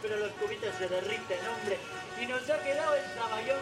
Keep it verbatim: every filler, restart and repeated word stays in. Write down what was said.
pero los cubitos se derriten, hombre. Y nos ha quedado esta mayor